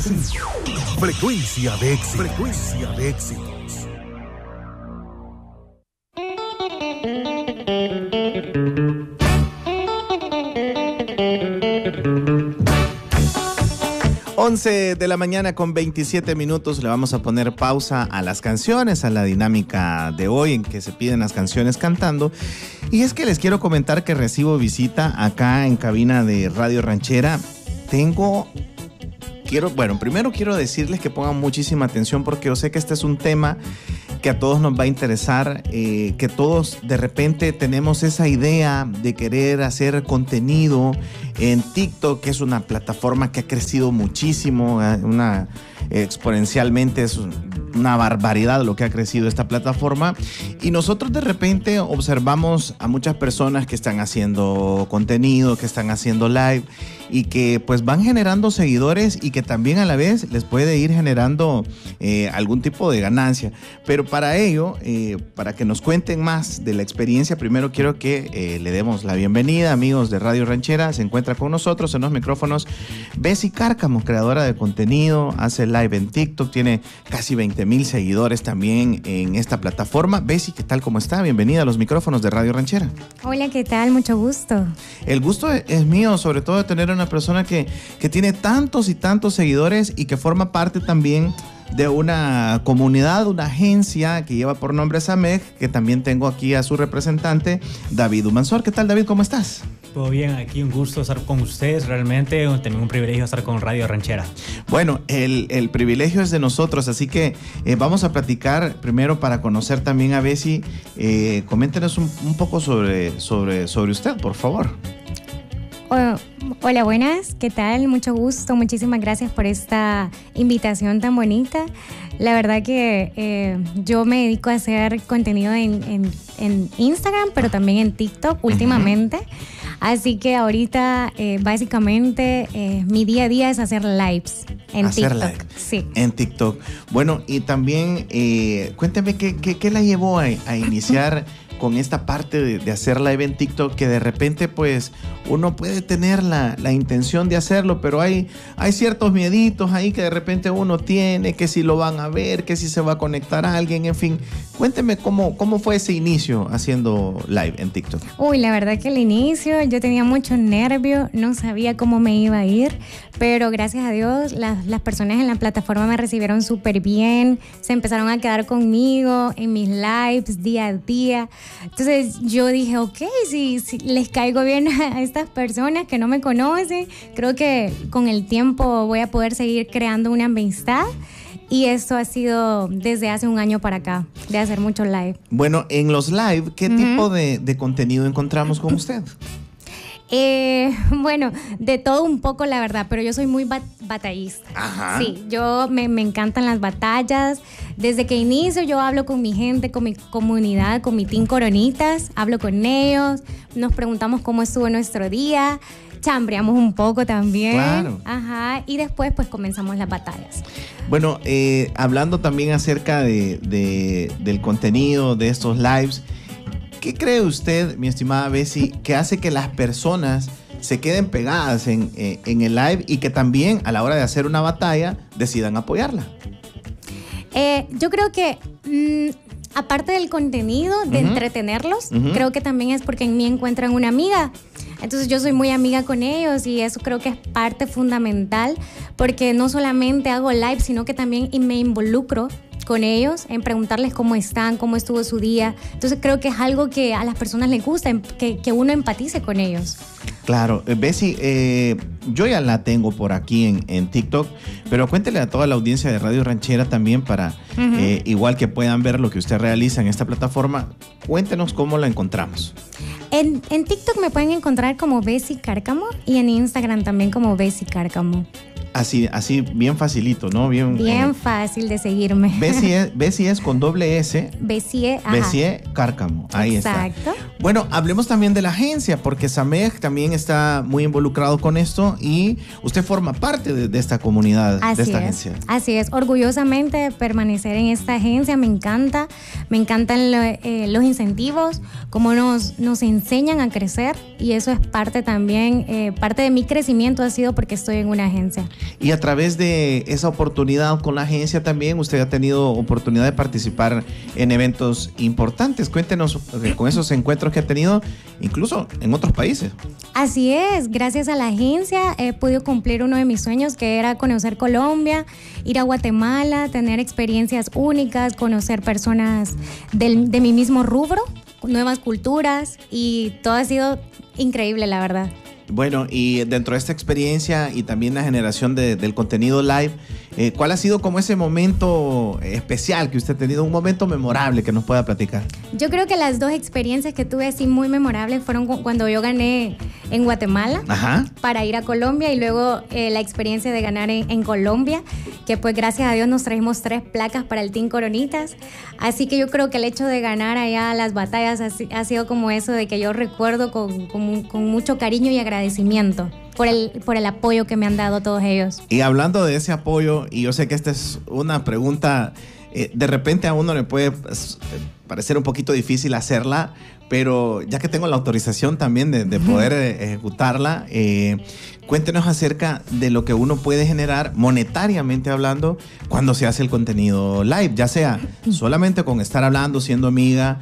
Frecuencia de éxito. Frecuencia de éxitos. De la mañana con 27 minutos. Le vamos a poner pausa a las canciones, a la dinámica de hoy en que se piden las canciones cantando. Y es que les quiero comentar que recibo visita acá en cabina de Radio Ranchera. Primero quiero decirles que pongan muchísima atención porque yo sé que este es un tema que a todos nos va a interesar, que todos de repente tenemos esa idea de querer hacer contenido en TikTok, que es una plataforma que ha crecido muchísimo, exponencialmente, es una barbaridad lo que ha crecido esta plataforma, y nosotros de repente observamos a muchas personas que están haciendo contenido, que están haciendo live y que pues van generando seguidores y que también a la vez les puede ir generando algún tipo de ganancia. Pero para ello, para que nos cuenten más de la experiencia, primero quiero que le demos la bienvenida, amigos de Radio Ranchera. Se encuentra con nosotros en los micrófonos Bessie Cárcamo, creadora de contenido, hace live en TikTok, tiene casi 20,000 seguidores también en esta plataforma. Bessie, ¿qué tal? ¿Cómo está? Bienvenida a los micrófonos de Radio Ranchera. Hola, ¿qué tal? Mucho gusto. El gusto es mío, sobre todo de tener una persona que tiene tantos y tantos seguidores y que forma parte también de una comunidad, una agencia que lleva por nombre SAMEG, que también tengo aquí a su representante, David Humansor. ¿Qué tal, David? ¿Cómo estás? Todo bien, aquí un gusto estar con ustedes, realmente también un privilegio estar con Radio Ranchera. Bueno, el privilegio es de nosotros, así que vamos a platicar primero para conocer también a Bessie. Coméntenos un poco sobre usted, por favor. Hola, buenas, ¿qué tal? Mucho gusto, muchísimas gracias por esta invitación tan bonita. La verdad que yo me dedico a hacer contenido en Instagram, pero también en TikTok últimamente. Así que ahorita básicamente mi día a día es hacer lives en TikTok. Live. Sí. En TikTok. Bueno, y también cuéntame qué la llevó a iniciar con esta parte de hacer live en TikTok, que de repente pues uno puede tener la intención de hacerlo, pero hay ciertos mieditos ahí que de repente uno tiene, que si lo van a ver, que si se va a conectar a alguien, en fin. Cuénteme cómo fue ese inicio haciendo live en TikTok. Uy, la verdad que el inicio yo tenía mucho nervio, no sabía cómo me iba a ir, pero gracias a Dios las personas en la plataforma me recibieron súper bien, se empezaron a quedar conmigo en mis lives día a día. Entonces yo dije, ok, si les caigo bien a estas personas que no me conocen, creo que con el tiempo voy a poder seguir creando una amistad. Y esto ha sido desde hace un año para acá, de hacer mucho live. Bueno, en los live, ¿qué tipo de contenido encontramos con usted? Bueno, de todo un poco, la verdad, pero yo soy muy batallista. Ajá. Sí, yo me encantan las batallas. Desde que inicio yo hablo con mi gente, con mi comunidad, con mi team Coronitas, hablo con ellos, nos preguntamos cómo estuvo nuestro día, chambreamos un poco también. Claro. Ajá, y después pues comenzamos las batallas. Bueno, hablando también acerca del contenido de estos lives, ¿qué cree usted, mi estimada Bessie, que hace que las personas se queden pegadas en el live y que también a la hora de hacer una batalla decidan apoyarla? Yo creo que aparte del contenido, de entretenerlos, creo que también es porque en mí encuentran una amiga. Entonces yo soy muy amiga con ellos y eso creo que es parte fundamental, porque no solamente hago live, sino que también me involucro con ellos en preguntarles cómo están, cómo estuvo su día. Entonces creo que es algo que a las personas les gusta, que uno empatice con ellos. Claro, Bessie, yo ya la tengo por aquí en TikTok, pero cuéntele a toda la audiencia de Radio Ranchera también para, igual que puedan ver lo que usted realiza en esta plataforma, cuéntenos cómo la encontramos. En TikTok me pueden encontrar como Bessie Cárcamo y en Instagram también como Bessie Cárcamo. Así bien facilito, ¿no? Bien fácil de seguirme. Bessie es con doble S. Bessie Cárcamo. Ahí Exacto. está. Bueno, hablemos también de la agencia, porque Samej también está muy involucrado con esto y usted forma parte de esta comunidad, de esta agencia. Así es, orgullosamente permanecer en esta agencia, me encantan los incentivos, cómo nos enseñan a crecer, y eso es parte también, parte de mi crecimiento ha sido porque estoy en una agencia. Y a través de esa oportunidad con la agencia también, usted ha tenido oportunidad de participar en eventos importantes. Cuéntenos con esos encuentros que ha tenido, incluso en otros países. Así es, gracias a la agencia he podido cumplir uno de mis sueños, que era conocer Colombia, ir a Guatemala, tener experiencias únicas, conocer personas de mi mismo rubro, nuevas culturas, y todo ha sido increíble, la verdad. Bueno, y dentro de esta experiencia y también la generación del contenido live, ¿cuál ha sido como ese momento especial que usted ha tenido, un momento memorable que nos pueda platicar? Yo creo que las dos experiencias que tuve así muy memorables fueron cuando yo gané en Guatemala. Ajá. Para ir a Colombia, y luego la experiencia de ganar en Colombia, que pues gracias a Dios nos trajimos 3 placas para el Team Coronitas. Así que yo creo que el hecho de ganar allá las batallas ha sido como eso de que yo recuerdo con mucho cariño y agradecimiento por el apoyo que me han dado todos ellos. Y hablando de ese apoyo, y yo sé que esta es una pregunta, de repente a uno le puede parecer un poquito difícil hacerla, pero ya que tengo la autorización también de poder ejecutarla, cuéntenos acerca de lo que uno puede generar monetariamente hablando cuando se hace el contenido live, ya sea solamente con estar hablando, siendo amiga,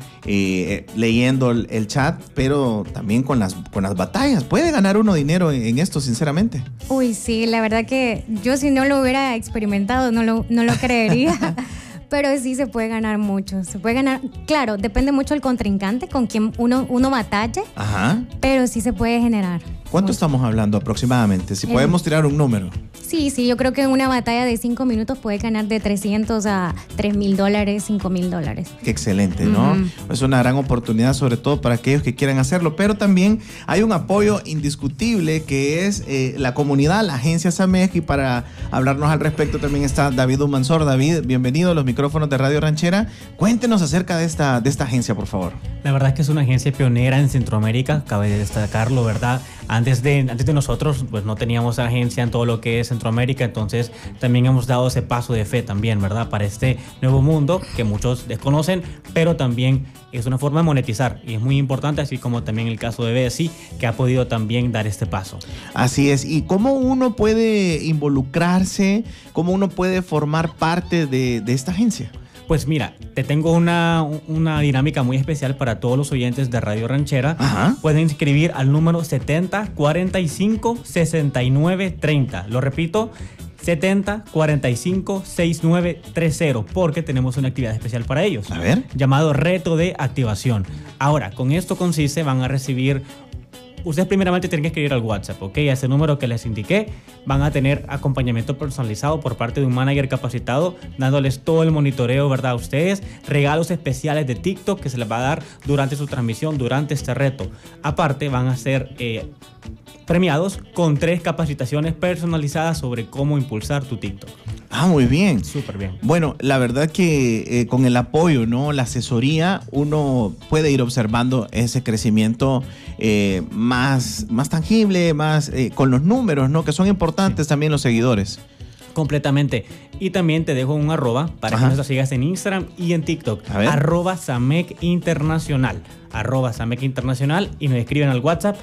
leyendo el chat, pero también con las batallas. ¿Puede ganar uno dinero en esto, sinceramente? Uy, sí, la verdad que yo, si no lo hubiera experimentado, no lo creería. Pero sí se puede ganar mucho. Se puede ganar, claro, depende mucho del contrincante con quien uno batalle. Ajá. Pero sí se puede generar. ¿Cuánto estamos hablando aproximadamente? Si podemos tirar un número. Sí, yo creo que en una batalla de 5 minutos puede ganar de $300 a $3,000, $5,000. Qué excelente, ¿no? Es una gran oportunidad, sobre todo para aquellos que quieran hacerlo, pero también hay un apoyo indiscutible que es la comunidad, la agencia Samej, y para hablarnos al respecto también está David Humansor. David, bienvenido a los micrófonos de Radio Ranchera. Cuéntenos acerca de esta agencia, por favor. La verdad es que es una agencia pionera en Centroamérica, cabe destacarlo, ¿verdad? Antes de nosotros, pues no teníamos agencia en todo lo que es Centroamérica, entonces también hemos dado ese paso de fe también, ¿verdad? Para este nuevo mundo que muchos desconocen, pero también es una forma de monetizar, y es muy importante, así como también el caso de Bessie, que ha podido también dar este paso. Así es. ¿Y cómo uno puede involucrarse, cómo uno puede formar parte de esta agencia? Pues mira, te tengo una dinámica muy especial para todos los oyentes de Radio Ranchera. Ajá. Pueden escribir al número 70 45 69 30. Lo repito, 70 45 69 30, porque tenemos una actividad especial para ellos. A ver. Llamado Reto de Activación. Ahora, con esto consiste, van a recibir... Ustedes primeramente tienen que escribir al WhatsApp, ¿ok? A ese número que les indiqué, van a tener acompañamiento personalizado por parte de un manager capacitado, dándoles todo el monitoreo, ¿verdad? A ustedes, regalos especiales de TikTok que se les va a dar durante su transmisión, durante este reto. Aparte, van a ser premiados con 3 capacitaciones personalizadas sobre cómo impulsar tu TikTok. Ah, muy bien. Súper bien. Bueno, la verdad que con el apoyo, ¿no? La asesoría, uno puede ir observando ese crecimiento más tangible, más con los números, ¿no? Que son importantes también los seguidores. Completamente. Y también te dejo un arroba para que nos sigas en Instagram y en TikTok. @Samej Internacional. @Samej Internacional, y nos escriben al WhatsApp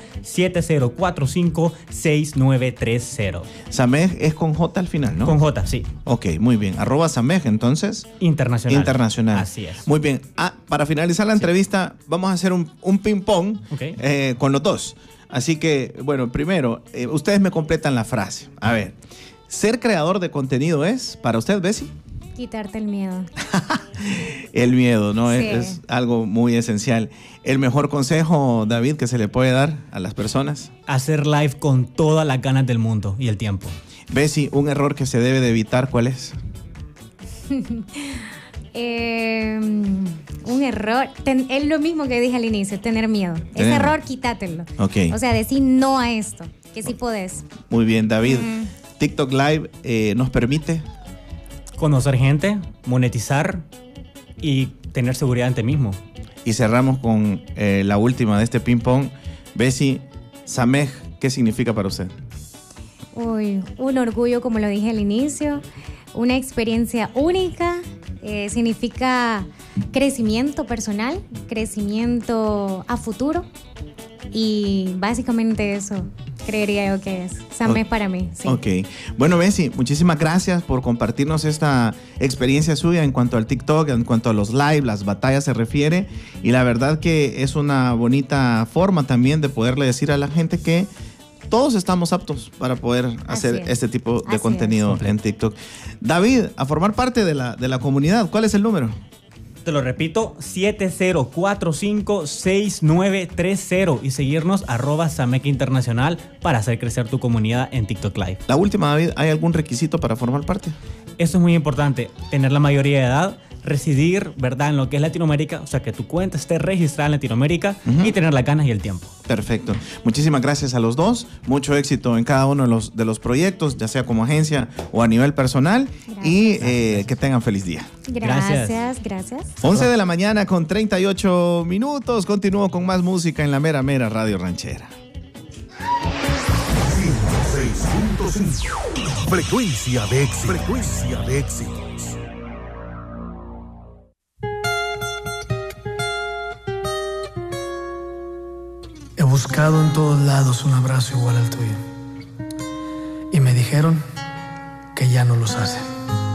70456930. Samej es con J al final, ¿no? Con J, sí. Ok, muy bien. @Samej, entonces. Internacional. Así es. Muy bien. Para finalizar la entrevista, vamos a hacer un ping-pong con los dos. Así que, bueno, primero, ustedes me completan la frase. A ver. ¿Ser creador de contenido es, para usted, Bessie? Quitarte el miedo. El miedo, ¿no? Sí. Es algo muy esencial. ¿El mejor consejo, David, que se le puede dar a las personas? Hacer live con todas las ganas del mundo y el tiempo. Bessie, un error que se debe de evitar, ¿cuál es? Un error, es lo mismo que dije al inicio, tener miedo. Ese error, quítatelo. Okay. O sea, decir no a esto, que sí podés. Muy bien, David. TikTok Live nos permite conocer gente, monetizar y tener seguridad en ti mismo. Y cerramos con la última de este ping-pong. Bessie, Samej, ¿qué significa para usted? Uy, un orgullo, como lo dije al inicio, una experiencia única, significa crecimiento personal, crecimiento a futuro y básicamente eso creería yo que es Samej para mí. Sí. Ok. Bueno, Bessie, muchísimas gracias por compartirnos esta experiencia suya en cuanto al TikTok, en cuanto a los live, las batallas se refiere. Y la verdad que es una bonita forma también de poderle decir a la gente que todos estamos aptos para poder hacer este tipo de contenido en TikTok. David, a formar parte de la comunidad, ¿cuál es el número? Te lo repito, 70456930 y seguirnos @Samej Internacional para hacer crecer tu comunidad en TikTok Live. La última, David, ¿hay algún requisito para formar parte? Eso es muy importante, tener la mayoría de edad, residir, ¿verdad?, en lo que es Latinoamérica, o sea, que tu cuenta esté registrada en Latinoamérica y tener las ganas y el tiempo. Perfecto. Muchísimas gracias a los dos. Mucho éxito en cada uno de los proyectos, ya sea como agencia o a nivel personal. Gracias. Y que tengan feliz día. Gracias. 11 de la mañana con 38 minutos. Continúo con más música en la mera Radio Ranchera. 106.5. Frecuencia de éxito. Frecuencia de éxitos. He buscado en todos lados un abrazo igual al tuyo. Y me dijeron que ya no los hacen.